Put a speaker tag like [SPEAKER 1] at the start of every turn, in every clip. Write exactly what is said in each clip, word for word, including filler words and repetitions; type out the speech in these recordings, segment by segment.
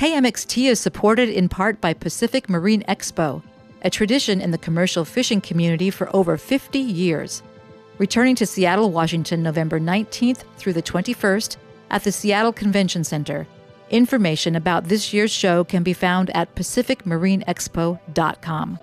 [SPEAKER 1] K M X T is supported in part by Pacific Marine Expo, a tradition in the commercial fishing community for over fifty years. Returning to Seattle, Washington, November nineteenth through the twenty-first at the Seattle Convention Center. Information about this year's show can be found at pacific marine expo dot com.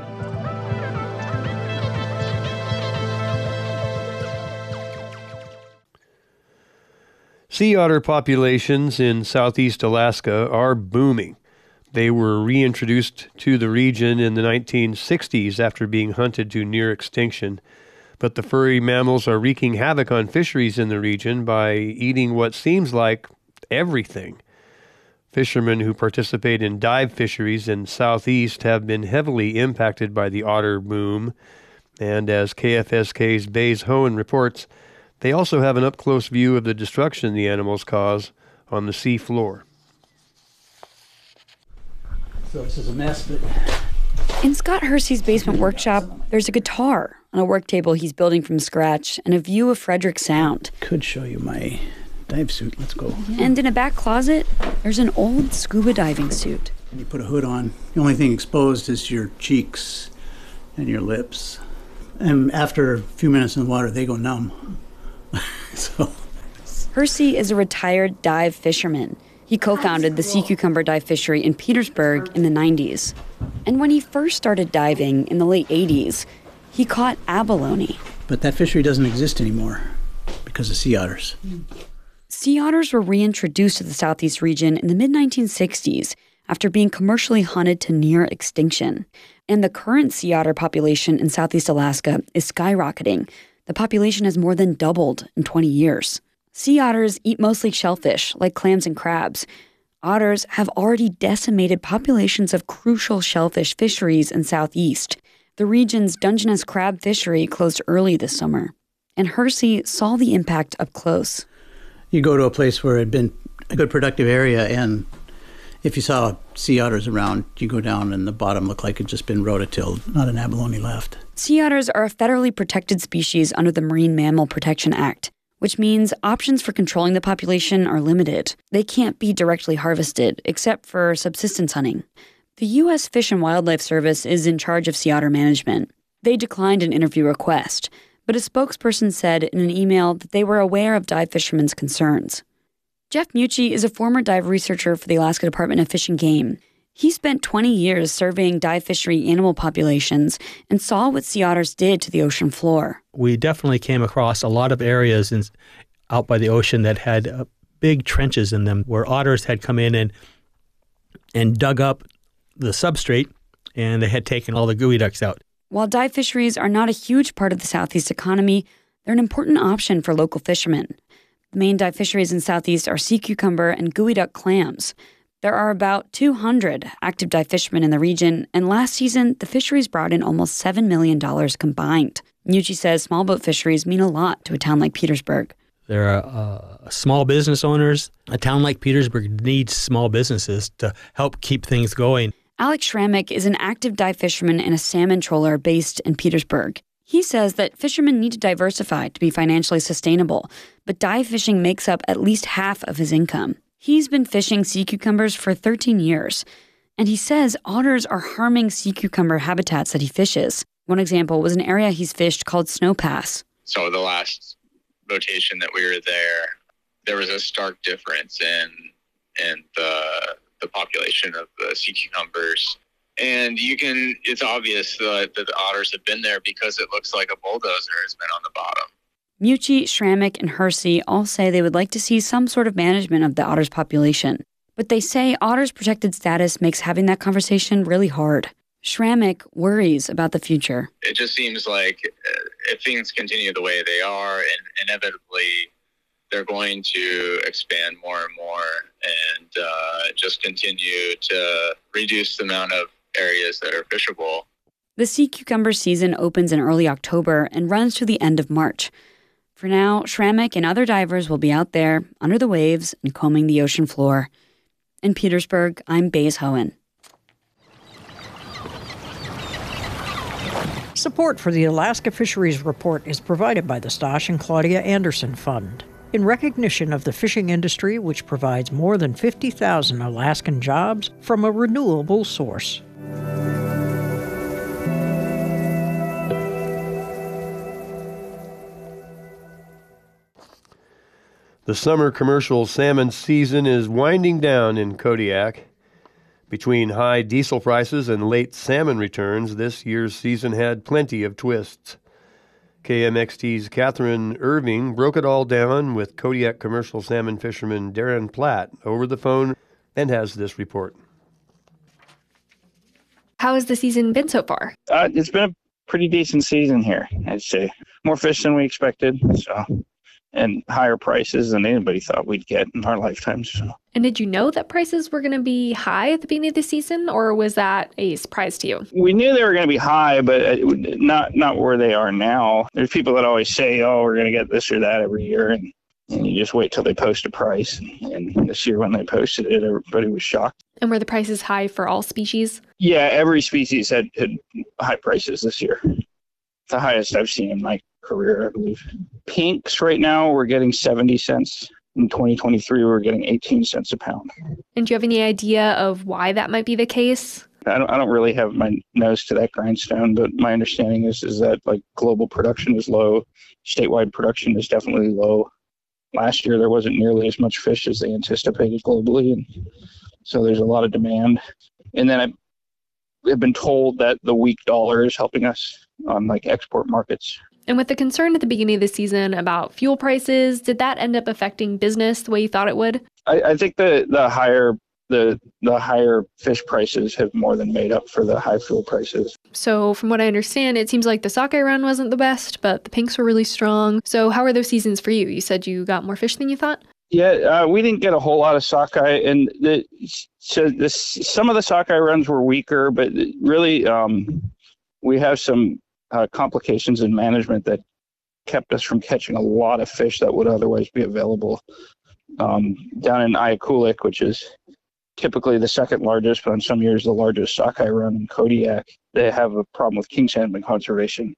[SPEAKER 2] Sea otter populations in southeast Alaska are booming. They were reintroduced to the region in the nineteen sixties after being hunted to near extinction. But the furry mammals are wreaking havoc on fisheries in the region by eating what seems like everything. Fishermen who participate in dive fisheries in southeast have been heavily impacted by the otter boom. And as K F S K's Baze Hohen reports, they also have an up-close view of the destruction the animals cause on the sea floor.
[SPEAKER 3] So this is a mess, but...
[SPEAKER 4] In Scott Hersey's basement workshop, there's a guitar on a work table he's building from scratch and a view of Frederick Sound.
[SPEAKER 3] Could show you my dive suit. Let's go.
[SPEAKER 4] And in a back closet, there's an old scuba diving suit.
[SPEAKER 3] And you put a hood on. The only thing exposed is your cheeks and your lips. And after a few minutes in the water, they go numb. so.
[SPEAKER 4] Hersey is a retired dive fisherman. He co-founded the Sea Cucumber dive fishery in Petersburg in the nineties. And when he first started diving in the late eighties, he caught abalone.
[SPEAKER 3] But that fishery doesn't exist anymore because of sea otters.
[SPEAKER 4] Sea otters were reintroduced to the southeast region in the mid nineteen sixties after being commercially hunted to near extinction. And the current sea otter population in southeast Alaska is skyrocketing. The population has more than doubled in twenty years. Sea otters eat mostly shellfish, like clams and crabs. Otters have already decimated populations of crucial shellfish fisheries in southeast. The region's Dungeness crab fishery closed early this summer, and Hersey saw the impact up close.
[SPEAKER 3] You go to a place where it had been a good productive area, and if you saw sea otters around, you go down and the bottom looked like it had just been rototilled, not an abalone left.
[SPEAKER 4] Sea otters are a federally protected species under the Marine Mammal Protection Act, which means options for controlling the population are limited. They can't be directly harvested, except for subsistence hunting. The U S Fish and Wildlife Service is in charge of sea otter management. They declined an interview request, but a spokesperson said in an email that they were aware of dive fishermen's concerns. Jeff Mucci is a former dive researcher for the Alaska Department of Fish and Game. He spent twenty years surveying dive fishery animal populations and saw what sea otters did to the ocean floor.
[SPEAKER 5] We definitely came across a lot of areas in, out by the ocean that had uh, big trenches in them where otters had come in and and dug up the substrate, and they had taken all the geoducks out.
[SPEAKER 4] While dive fisheries are not a huge part of the southeast economy, they're an important option for local fishermen. The main dive fisheries in southeast are sea cucumber and geoduck clams. There are about two hundred active dive fishermen in the region, and last season, the fisheries brought in almost seven million dollars combined. Nucci says small boat fisheries mean a lot to a town like Petersburg.
[SPEAKER 5] There are uh, small business owners. A town like Petersburg needs small businesses to help keep things going.
[SPEAKER 4] Alex Schrammick is an active dive fisherman and a salmon troller based in Petersburg. He says that fishermen need to diversify to be financially sustainable, but dive fishing makes up at least half of his income. He's been fishing sea cucumbers for thirteen years, and he says otters are harming sea cucumber habitats that he fishes. One example was an area he's fished called Snow Pass.
[SPEAKER 6] So the last rotation that we were there, there was a stark difference in in the the population of the sea cucumbers. And you can, it's obvious that, that the otters have been there because it looks like a bulldozer has been on the bottom.
[SPEAKER 4] Mucci, Schrammick, and Hersey all say they would like to see some sort of management of the otter's population. But they say otters' protected status makes having that conversation really hard. Schrammick worries about the future.
[SPEAKER 6] It just seems like if things continue the way they are, and inevitably they're going to expand more and more and uh, just continue to reduce the amount of areas that are fishable.
[SPEAKER 4] The sea cucumber season opens in early October and runs to the end of March. For now, Schrammick and other divers will be out there under the waves and combing the ocean floor. In Petersburg, I'm Baze Hohen.
[SPEAKER 7] Support for the Alaska Fisheries Report is provided by the Stosh and Claudia Anderson Fund. in recognition of the fishing industry, which provides more than fifty thousand Alaskan jobs from a renewable source.
[SPEAKER 2] The summer commercial salmon season is winding down in Kodiak. Between high diesel prices and late salmon returns, this year's season had plenty of twists. K M X T's Catherine Irving broke it all down with Kodiak commercial salmon fisherman Darren Platt over the phone and has this report.
[SPEAKER 8] How has the season been so far?
[SPEAKER 9] Uh, it's been a pretty decent season here, I'd say. More fish than we expected, so and higher prices than anybody thought we'd get in our lifetimes. So.
[SPEAKER 8] And did you know that prices were going to be high at the beginning of the season, or was that a surprise to you?
[SPEAKER 9] We knew they were going to be high, but not not where they are now. There's people that always say, oh, we're going to get this or that every year, and, and you just wait till they post a price. And, and this year when they posted it, everybody was shocked.
[SPEAKER 8] And were the prices high for all species?
[SPEAKER 9] Yeah, every species had, had high prices this year. The highest I've seen in my career, I believe. Pinks right now, we're getting seventy cents. In twenty twenty-three, we're getting eighteen cents a pound.
[SPEAKER 8] And do you have any idea of why that might be the case?
[SPEAKER 9] I don't, I don't really have my nose to that grindstone, but my understanding is, is that like global production is low. Statewide production is definitely low. Last year, there wasn't nearly as much fish as they anticipated globally. And so there's a lot of demand. And then I've, I've been told that the weak dollar is helping us on like export markets.
[SPEAKER 8] And with the concern at the beginning of the season about fuel prices, did that end up affecting business the way you thought it would?
[SPEAKER 9] I, I think the, the higher the the higher fish prices have more than made up for the high fuel prices.
[SPEAKER 8] So from what I understand, it seems like the sockeye run wasn't the best, but the pinks were really strong. So how were those seasons for you? You said you got more fish than you thought?
[SPEAKER 9] Yeah, uh, we didn't get a whole lot of sockeye, and the, so this, some of the sockeye runs were weaker, but really um, we have some uh, complications in management that kept us from catching a lot of fish that would otherwise be available. Um, down in Iakulik, which is typically the second largest, but on some years the largest sockeye run in Kodiak, they have a problem with king salmon conservation.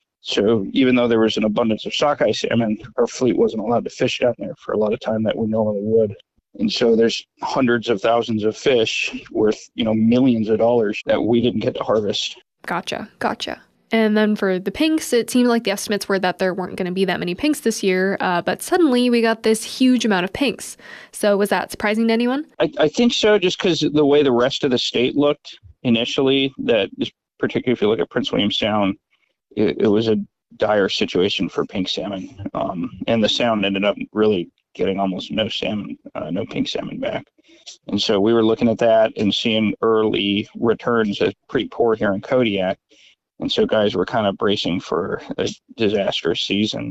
[SPEAKER 9] So even though there was an abundance of sockeye salmon, our fleet wasn't allowed to fish down there for a lot of time that we normally would. And so there's hundreds of thousands of fish worth, you know, millions of dollars that we didn't get to harvest.
[SPEAKER 8] Gotcha, gotcha. And then for the pinks, it seemed like the estimates were that there weren't going to be that many pinks this year, uh, but suddenly we got this huge amount of pinks. So was that surprising to anyone?
[SPEAKER 9] I, I think so, just because the way the rest of the state looked initially, that particularly if you look at Prince William Sound, it, it was a dire situation for pink salmon. Um, and the Sound ended up really getting almost no salmon, uh, no pink salmon back. And so we were looking at that and seeing early returns as pretty poor here in Kodiak. And so guys were kind of bracing for a disastrous season.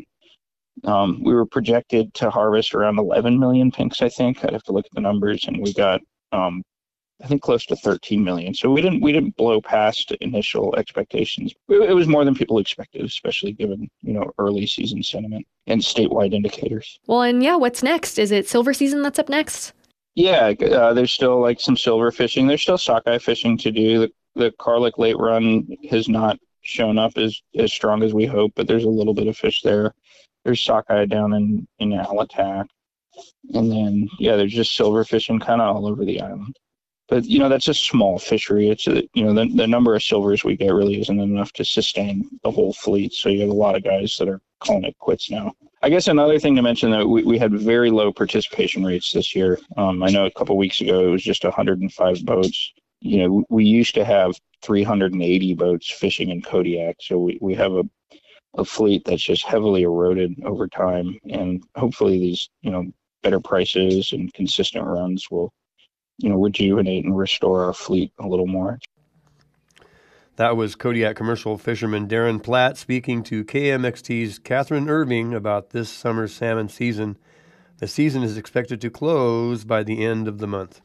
[SPEAKER 9] Um, we were projected to harvest around eleven million pinks, I think. I'd have to look at the numbers, and we got, um, I think, close to thirteen million. So we didn't we didn't blow past initial expectations. It was more than people expected, especially given, you know, early season sentiment and statewide indicators.
[SPEAKER 8] Well, and yeah, what's next? Is it silver season that's up next?
[SPEAKER 9] Yeah, uh, there's still like some silver fishing. There's still sockeye fishing to do. The, the Carlick late run has not shown up as, as strong as we hope, but there's a little bit of fish there. There's sockeye down in, in Alatac. And then, yeah, there's just silver fishing kind of all over the island. But, you know, that's a small fishery. It's, a, you know, the, the number of silvers we get really isn't enough to sustain the whole fleet. So you have a lot of guys that are calling it quits now. I guess another thing to mention that we, we had very low participation rates this year. Um, I know a couple of weeks ago it was just one hundred five boats. You know, we used to have three hundred eighty boats fishing in Kodiak. So we, we have a, a fleet that's just heavily eroded over time. And hopefully these, you know, better prices and consistent runs will, you know, rejuvenate and restore our fleet a little more.
[SPEAKER 2] That was Kodiak commercial fisherman Darren Platt speaking to K M X T's Catherine Irving about this summer's salmon season. The season is expected to close by the end of the month.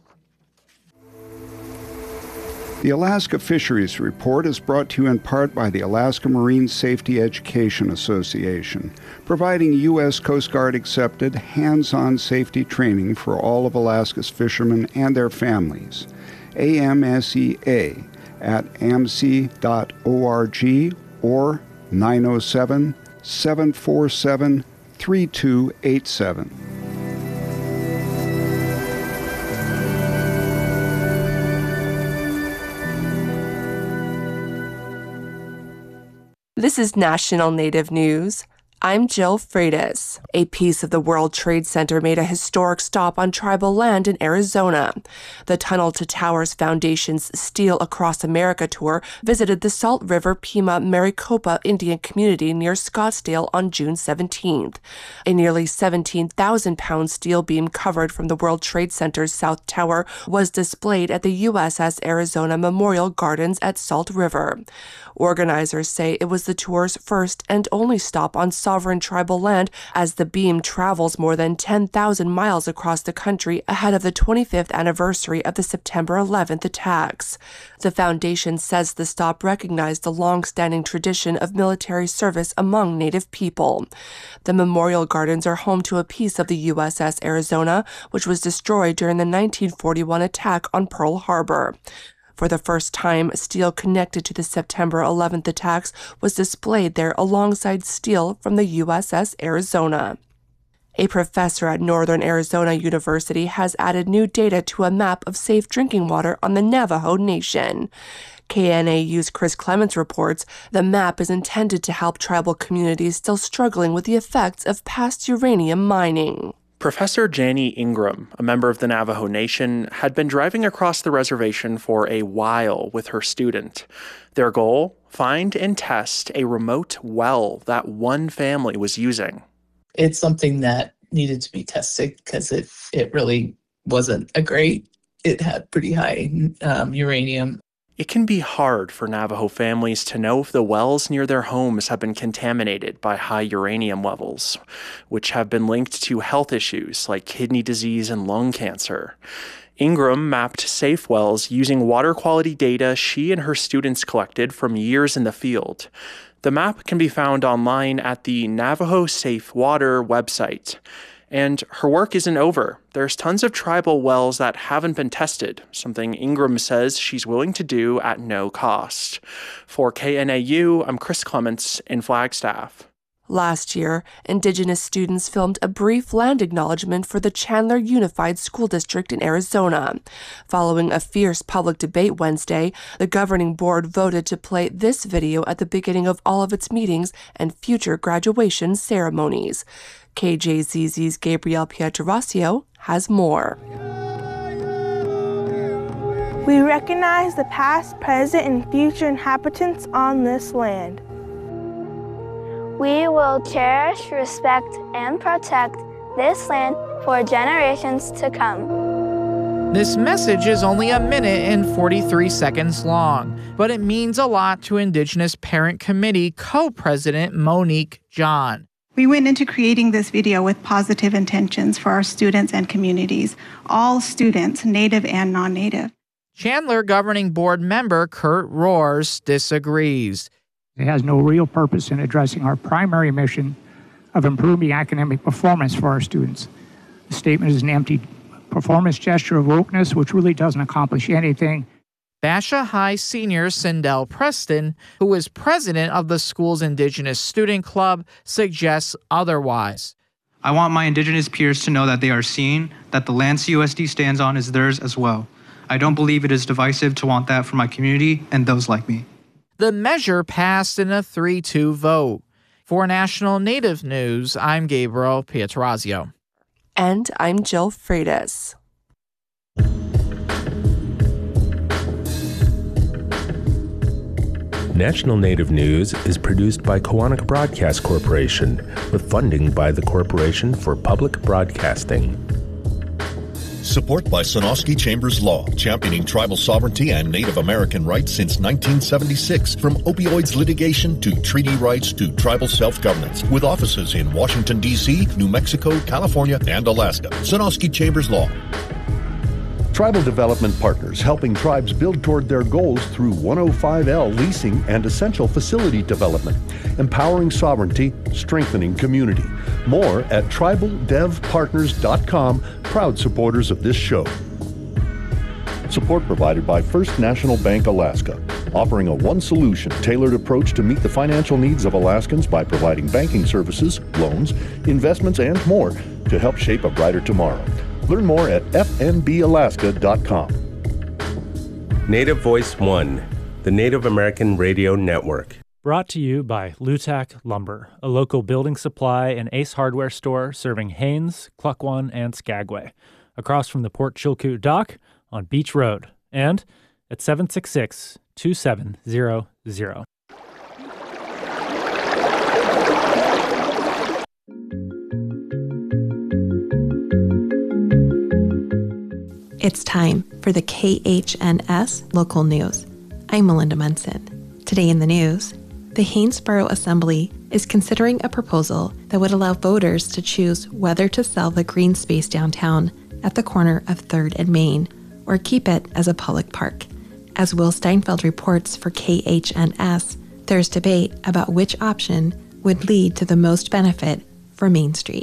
[SPEAKER 10] The Alaska Fisheries Report is brought to you in part by the Alaska Marine Safety Education Association, providing U S Coast Guard accepted hands-on safety training for all of Alaska's fishermen and their families. A M S E A at A M S E dot org or nine oh seven, seven four seven, three two eight seven.
[SPEAKER 11] This is National Native News. I'm Jill Freitas. A piece of the World Trade Center made a historic stop on tribal land in Arizona. The Tunnel to Towers Foundation's Steel Across America tour visited the Salt River Pima Maricopa Indian community near Scottsdale on June seventeenth. A nearly seventeen thousand pound steel beam covered from the World Trade Center's South Tower was displayed at the U S S Arizona Memorial Gardens at Salt River. Organizers say it was the tour's first and only stop on sovereign tribal land, as the beam travels more than ten thousand miles across the country ahead of the twenty-fifth anniversary of the September eleventh attacks. The foundation says the stop recognized the long-standing tradition of military service among Native people. The Memorial Gardens are home to a piece of the U S S Arizona, which was destroyed during the nineteen forty-one attack on Pearl Harbor. For the first time, steel connected to the September eleventh attacks was displayed there alongside steel from the U S S Arizona. A professor at Northern Arizona University has added new data to a map of safe drinking water on the Navajo Nation. K N A U's Chris Clements reports the map is intended to help tribal communities still struggling with the effects of past uranium mining.
[SPEAKER 12] Professor Janie Ingram, a member of the Navajo Nation, had been driving across the reservation for a while with her student. Their goal? Find and test a remote well that one family was using.
[SPEAKER 13] It's something that needed to be tested because it, it really wasn't a great, it had pretty high um, uranium.
[SPEAKER 12] It can be hard for Navajo families to know if the wells near their homes have been contaminated by high uranium levels, which have been linked to health issues like kidney disease and lung cancer. Ingram mapped safe wells using water quality data she and her students collected from years in the field. The map can be found online at the Navajo Safe Water website. And her work isn't over. There's tons of tribal wells that haven't been tested, something Ingram says she's willing to do at no cost. For K N A U, I'm Chris Clements in Flagstaff.
[SPEAKER 11] Last year, Indigenous students filmed a brief land acknowledgement for the Chandler Unified School District in Arizona. Following a fierce public debate Wednesday, the governing board voted to play this video at the beginning of all of its meetings and future graduation ceremonies. K J Z Z's Gabrielle Pietrosio has more.
[SPEAKER 14] We recognize the past, present, and future inhabitants on this land.
[SPEAKER 15] We will cherish, respect, and protect this land for generations to come.
[SPEAKER 16] This message is only a minute and forty-three seconds long, but it means a lot to Indigenous Parent Committee co-president Monique John.
[SPEAKER 17] We went into creating this video with positive intentions for our students and communities, all students, Native and non-Native.
[SPEAKER 16] Chandler Governing Board member Kurt Roars disagrees.
[SPEAKER 18] It has no real purpose in addressing our primary mission of improving academic performance for our students. The statement is an empty performance gesture of wokeness, which really doesn't accomplish anything.
[SPEAKER 16] Basha High senior Sindel Preston, who is president of the school's Indigenous Student Club, suggests otherwise.
[SPEAKER 19] I want my Indigenous peers to know that they are seen, that the land C U S D stands on is theirs as well. I don't believe it is divisive to want that for my community and those like me.
[SPEAKER 16] The measure passed in a three two vote. For National Native News, I'm Gabriel Pietrosio.
[SPEAKER 11] And I'm Jill Freitas.
[SPEAKER 20] National Native News is produced by Koahnic Broadcast Corporation with funding by the Corporation for Public Broadcasting.
[SPEAKER 21] Support by Sonosky Chambers Law, championing tribal sovereignty and Native American rights since nineteen seventy-six. From opioids litigation to treaty rights to tribal self-governance. With offices in Washington, D C, New Mexico, California, and Alaska. Sonosky Chambers Law.
[SPEAKER 22] Tribal Development Partners, helping tribes build toward their goals through one oh five L leasing and essential facility development, empowering sovereignty, strengthening community. More at tribal dev partners dot com, proud supporters of this show. Support provided by First National Bank Alaska. offering a one-solution, tailored approach to meet the financial needs of Alaskans by providing banking services, loans, investments, and more to help shape a brighter tomorrow. Learn more at f n b alaska dot com.
[SPEAKER 20] Native Voice One, the Native American Radio Network.
[SPEAKER 1] Brought to you by Lutak Lumber, a local building supply and Ace Hardware store serving Haines, Klukwan, and Skagway, across from the Port Chilkoot Dock on Beach Road, and at seven six six, two seven zero zero.
[SPEAKER 3] It's time for the K H N S local news. I'm Melinda Munson. Today in the news, the Hanesboro Assembly is considering a proposal that would allow voters to choose whether to sell the green space downtown at the corner of third and Main or keep it as a public park. As Will Steinfeld reports for K H N S, there's debate about which option would lead to the most benefit for Main Street.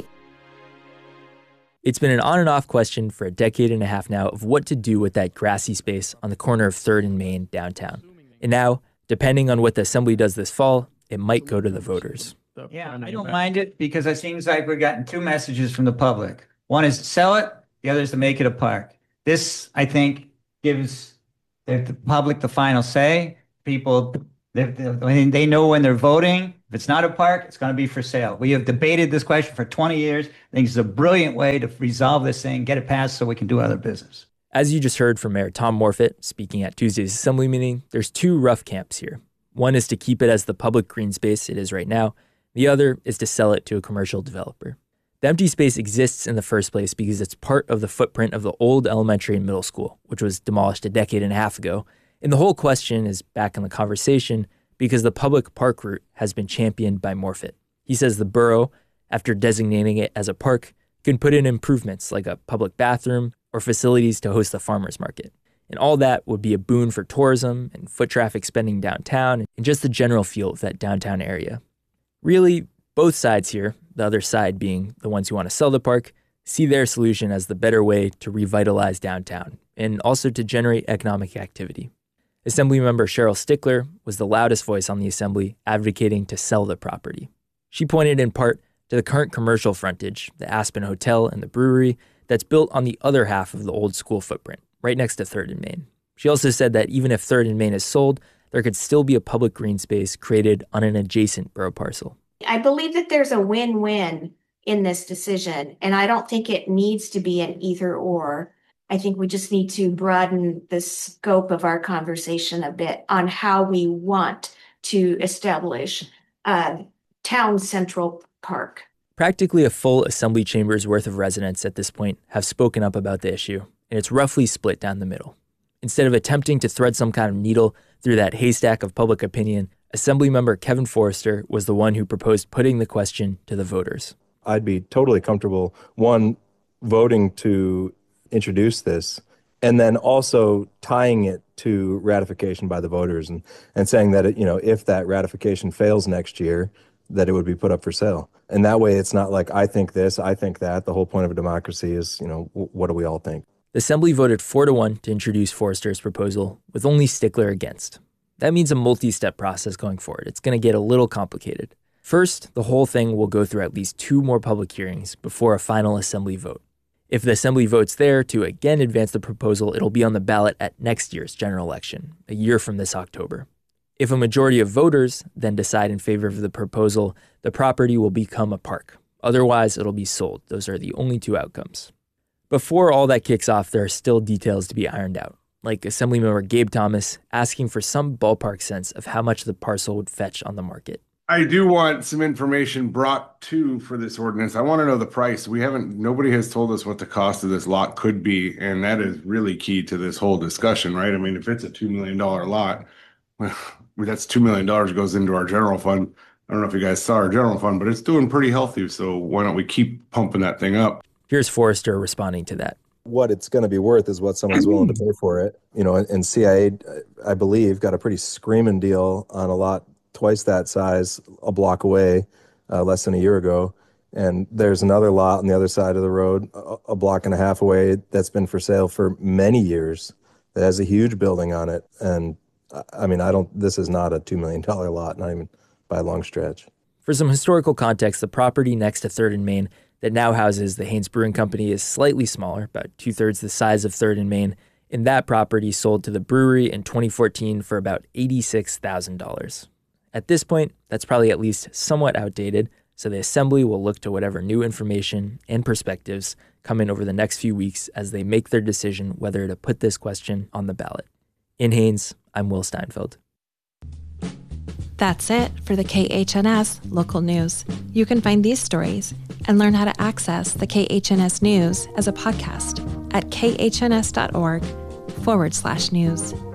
[SPEAKER 23] It's been an on and off question for a decade and a half now of what to do with that grassy space on the corner of third and Main downtown. And now, depending on what the Assembly does this fall, it might go to the voters.
[SPEAKER 24] Yeah, I don't mind it because it seems like we've gotten two messages from the public. One is to sell it, the other is to make it a park. This, I think, gives the, the public the final say. People, they, they, they know when they're voting. If it's not a park, it's going to be for sale. We have debated this question for twenty years. I think it's a brilliant way to resolve this thing, get it passed so we can do other business.
[SPEAKER 23] As you just heard from Mayor Tom Morfitt speaking at Tuesday's Assembly meeting, there's two rough camps here. One is to keep it as the public green space it is right now. The other is to sell it to a commercial developer. The empty space exists in the first place because it's part of the footprint of the old elementary and middle school, which was demolished a decade and a half ago. And the whole question is back in the conversation because the public park route has been championed by Morfitt. He says the borough, after designating it as a park, can put in improvements like a public bathroom or facilities to host the farmers market. And all that would be a boon for tourism and foot traffic spending downtown and just the general feel of that downtown area. Really, both sides here, the other side being the ones who want to sell the park, see their solution as the better way to revitalize downtown and also to generate economic activity. Assemblymember Cheryl Stickler was the loudest voice on the Assembly advocating to sell the property. She pointed in part to the current commercial frontage, the Aspen Hotel and the brewery, that's built on the other half of the old school footprint, right next to third and Main. She also said that even if third and Main is sold, there could still be a public green space created on an adjacent borough parcel.
[SPEAKER 25] I believe that there's a win-win in this decision, and I don't think it needs to be an either or. I think we just need to broaden the scope of our conversation a bit on how we want to establish a town central park.
[SPEAKER 23] Practically a full Assembly chamber's worth of residents at this point have spoken up about the issue, and it's roughly split down the middle. Instead of attempting to thread some kind of needle through that haystack of public opinion, Assemblymember Kevin Forrester was the one who proposed putting the question to the voters.
[SPEAKER 26] I'd be totally comfortable, one, voting to introduce this, and then also tying it to ratification by the voters and, and saying that, it, you know, if that ratification fails next year, that it would be put up for sale. And that way it's not like, I think this, I think that. The whole point of a democracy is, you know, w- what do we all think?
[SPEAKER 23] The Assembly voted four to one to introduce Forrester's proposal, with only Stickler against. That means a multi-step process going forward. It's going to get a little complicated. First, the whole thing will go through at least two more public hearings before a final Assembly vote. If the Assembly votes there to again advance the proposal, it'll be on the ballot at next year's general election, a year from this October. If a majority of voters then decide in favor of the proposal, the property will become a park. Otherwise, it'll be sold. Those are the only two outcomes. Before all that kicks off, there are still details to be ironed out, like Assemblymember Gabe Thomas asking for some ballpark sense of how much the parcel would fetch on the market.
[SPEAKER 27] I do want some information brought to for this ordinance. I want to know the price. We haven't, nobody has told us what the cost of this lot could be, and that is really key to this whole discussion, right? I mean, if it's a two million dollars lot, well, that's two million dollars goes into our general fund. I don't know if you guys saw our general fund, but it's doing pretty healthy. So why don't we keep pumping that thing up?
[SPEAKER 23] Here's Forrester responding to that.
[SPEAKER 26] What it's going to be worth is what someone's willing to pay for it. You know, and C I A, I believe, got a pretty screaming deal on a lot twice that size a block away uh, less than a year ago. And there's another lot on the other side of the road, a, a block and a half away, that's been for sale for many years, that has a huge building on it. And I mean, I don't, this is not a two million dollars lot, not even by a long stretch.
[SPEAKER 23] For some historical context, the property next to third and Main that now houses the Haynes Brewing Company is slightly smaller, about two-thirds the size of third and Main, and that property sold to the brewery in twenty fourteen for about eighty-six thousand dollars. At this point, that's probably at least somewhat outdated, so the Assembly will look to whatever new information and perspectives come in over the next few weeks as they make their decision whether to put this question on the ballot. In Haines, I'm Will Steinfeld.
[SPEAKER 3] That's it for the K H N S local news. You can find these stories and learn how to access the K H N S news as a podcast at khns.org forward slash news.